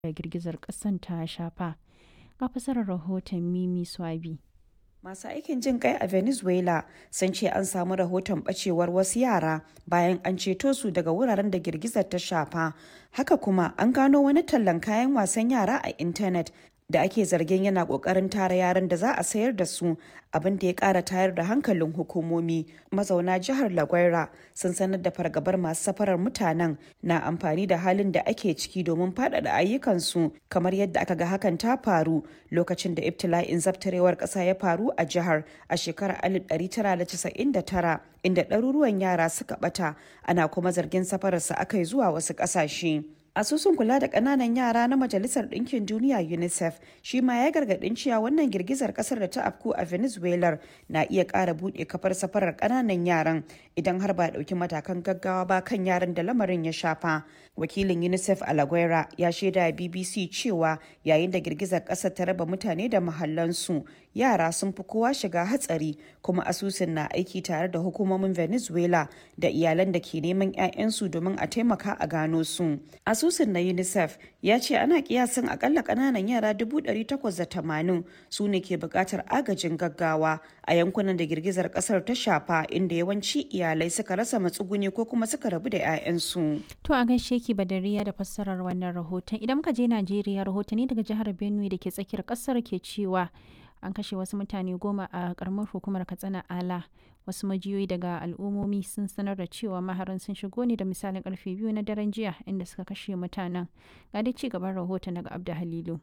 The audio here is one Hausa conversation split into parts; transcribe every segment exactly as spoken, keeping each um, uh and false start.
da girgizar ƙasan ta shafa. Ga fasarar rahoton Mimi Swabi. Masu aikin jin kai a Venezuela sun ce an samu rahoton bacewar wasu yara bayan an ceto su daga wuraren da girgizar ta shafa. Haka kuma an gano wani tallan kayan wasan yara a intanet da ake zargin yana kokarin tara yaran da za a sayar da su, abin da ya kara tayar da hankalin hukumomi. Mazauna jihar La Guaira sun sanar da fargabar masu safarar mutanen na amfani da halin da ake ciki domin faɗaɗa ayyukansu, kamar yadda aka ga hakan ta faru lokacin da ibtila'in zabtarewar ƙasa ya faru a jihar a shekarar alif ɗari tara da casa'in da tara, inda ɗaruruwan yara suka ɓata, ana kuma zargin safararsa aka yi zuwa wasu ƙasashe. Asusun kula da ƙananan yara na Majalisar Ɗinkin Duniya UNICEF shi ma ya gargaɗin cewa wannan girgizar ƙasar da ta afku a Venezuela na iya ƙara buɗe kafar safarar ƙananan yaran idan har ba ɗauki matakan gaggawa ba kan yaran da lamarin ya shafa. Wakilin UNICEF a La Guaira ya shaida B B C cewa yayin da girgizar ƙasar ta raba mutane da mahallansu, yara sun fi kowa shiga hatsari, kuma asusun na aiki tare da hukumomin Venezuela da iyalan da ke neman 'ya'yansu domin a taimaka a gano su. Asusun na UNICEF ya ce ana kiyasin akalla kananan yara dubu ɗari takwas da tamanin su ne ke buƙatar agajin gaggawa a yankunan da girgizar ƙasar ta shafa, inda yawanci iyalai suka rasa matsuguni ko kuma suka rabu da 'ya'yansu. To a gaishe ki Badariya da fassarar wannan rahoton. Idan muka je Najeriya, rahotanni daga jihar Benue da ke tsakiyar ƙasar ke cewa an kashe wasu mutane goma a karamar hukumar Katsina Ala. Wasu majiyoyi daga al'ummomi sun sanar da cewa maharan sun shigo ne da misalin karfe biyu na daren jiya, inda suka kashe mutanen. Ga dai ci gaban rahoton daga Abda Halilu.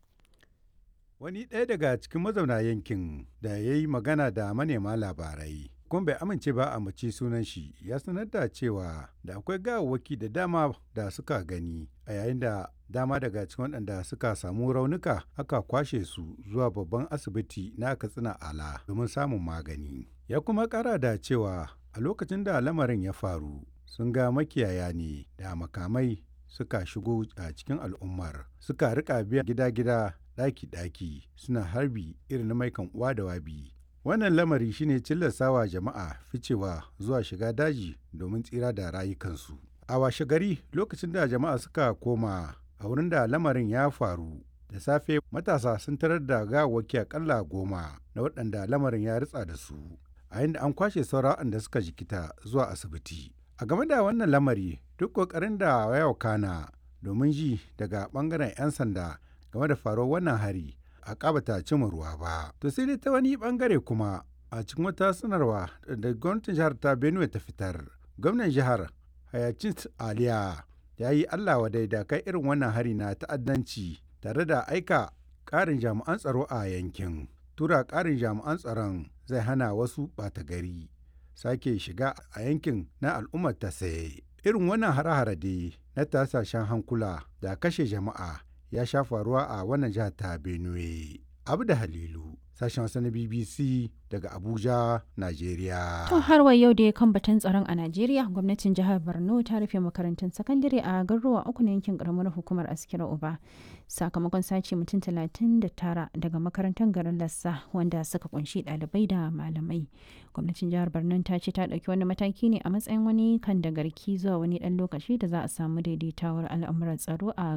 Wani ɗaya daga cikin mazauna yankin da ya yi magana da manema labarai kuma bai amince ba a mace sunan shi, ya sanar da cewa da akwai gawawwaki da dama da suka gani, a yayin da dama daga cikin waɗanda suka samu raunuka aka kwashe su zuwa babban asibiti na Katsina Ala domin samun magani. Ya kuma ƙara da cewa a lokacin da lamarin ya faru sun ga makiyaya ne da makamai suka shigo a cikin al'ummar, suka rika biya gida-gida, ɗaki-ɗaki, suna harbi irin na maikan uwa da wabi. Wannan lamari shine cillasawa jama'a ficewa zuwa shiga daji domin tsira da rayukansu. A washe gari, lokacin da jama'a suka koma a wurin da lamarin ya faru, da safe matasa sun tarar da gawawwaki akalla goma na waɗanda lamarin ya ritsa da su, a yadda an kwashe sauran waɗanda suka jikita zuwa asibiti. A game da wannan lamari, duk ƙoƙarin da ya wakana domin ji daga ɓangaren 'yan sanda game da faruwar wannan hari a ƙabata cimma ruwa ba. To sai dai ta wani ɓangare kuma, a cikin wata sanarwa da gwamnatin jihar ta Benue ta fitar, gwamnan jihar Hayacint Aliya ya yi Allah wadai da kai irin wannan hari na ta'addanci, tare da aika ƙarin jami'an tsaro a yankin. Tura ƙarin jami'an tsaron zai hana wasu ɓata gari sake shiga a yankin na al'ummar ta saye. Irin wannan hare-hare dai na tasashen hankula da kashe jama'a ya sha faruwa a wannan jihar ta Benue. Abda Halilu, sashen Hausa na B B C daga Abuja, Najeriya. To har wa yau da ya kan batun tsaron a Najeriya, gwamnatin jihar Borno ta rufe makarantun sakandare a garuruwa uku na yankin karamar hukumar Askira Uba sakamakon sace mutum talatin da tara daga makarantar garin Lassa, wanda suka kunshi ɗalibai da malamai. Gwamnatin jihar Borno ta ce ta ɗauki wani mataki ne a matsayin wani kan da garki zuwa wani ɗan lokaci da za a samu daidaitawar al'amuran tsaro a